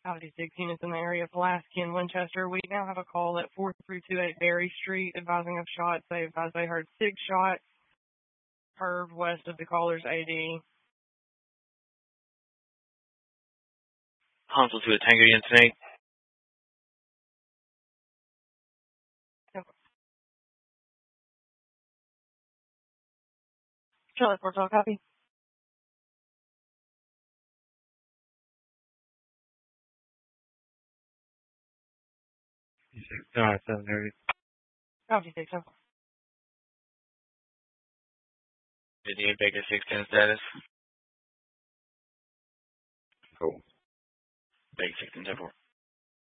Audi 6 units in the area of Pulaski and Winchester. We now have a call at 4328 Berry Street advising of shots. They advise they heard 6 shots curved west of the caller's AD. Hansel to a Tango Unit 8. Charlie 412, copy. Alright, 730. Copy 6. Video Baker 610 status. Cool. Baker 610 4.